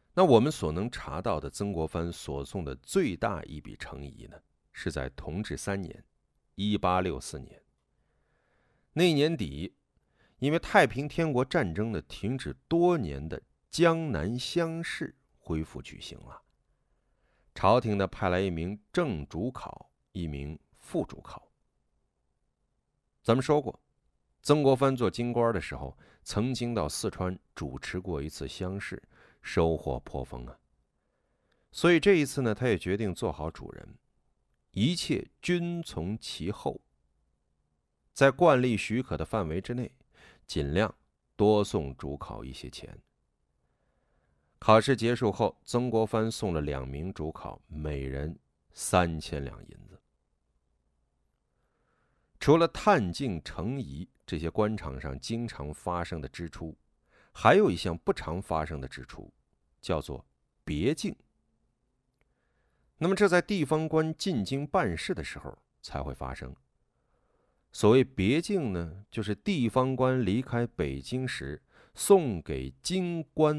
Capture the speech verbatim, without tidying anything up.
那我们所能查到的曾国藩所送的最大一笔诚意呢，是在同治三年，一八六四年。那年底，因为太平天国战争的停止多年的江南乡试恢复举行了。朝廷呢派来一名正主考，一名副主考。咱们说过，曾国藩做京官的时候，曾经到四川主持过一次乡试，收获颇丰啊。所以这一次呢，他也决定做好主人，一切均从其后，在惯例许可的范围之内，尽量多送主考一些钱。考试结束后，曾国藩送了两名主考，每人三千两银子。除了探镜、程仪这些官场上经常发生的支出，还有一项不常发生的支出，叫做别境。那么这在地方官进京办事的时候才会发生。所谓别境呢，就是地方官离开北京时送给京官